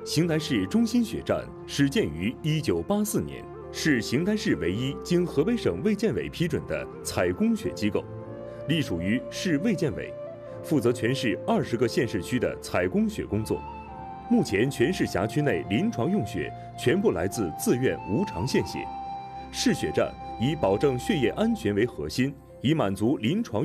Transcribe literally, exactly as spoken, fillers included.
邢台市中心血站始建于一九八四年，是邢台市唯一经河北省卫健委批准的采供血机构，隶属于市卫健委，负责全市二十个县市区的采供血工作。目前，全市辖区内临床用血全部来自自愿无偿献血。市血站以保证血液安全为核心，以满足临床